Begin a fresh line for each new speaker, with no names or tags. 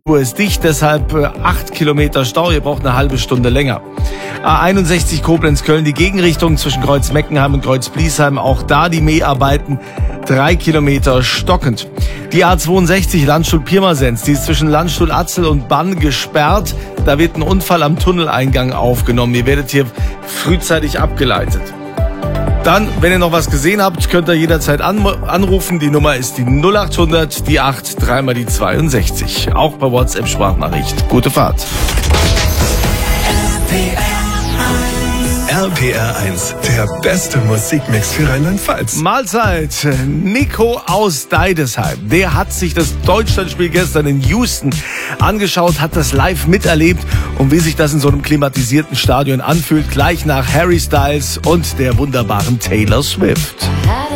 Spur ist dicht, deshalb 8 Kilometer Stau. Ihr braucht eine halbe Stunde länger. A61 Koblenz-Köln, die Gegenrichtung zwischen Kreuz-Meckenheim und Kreuz-Bliesheim. Auch da die Mäharbeiten, 3 Kilometer stockend. Die A62 Landstuhl-Pirmasens, die ist zwischen Landstuhl-Atzel und Bann gesperrt. Da wird ein Unfall am Tunneleingang aufgenommen. Ihr werdet hier frühzeitig abgeleitet. Dann, wenn ihr noch was gesehen habt, könnt ihr jederzeit anrufen. Die Nummer ist die 0800, die 8, 3 mal die 62. Auch bei WhatsApp-Sprachnachricht. Gute Fahrt.
RPR1, der beste Musikmix für Rheinland-Pfalz.
Mahlzeit, Nico aus Deidesheim. Der hat sich das Deutschlandspiel gestern in Houston angeschaut, hat das live miterlebt und wie sich das in so einem klimatisierten Stadion anfühlt, gleich nach Harry Styles und der wunderbaren Taylor Swift.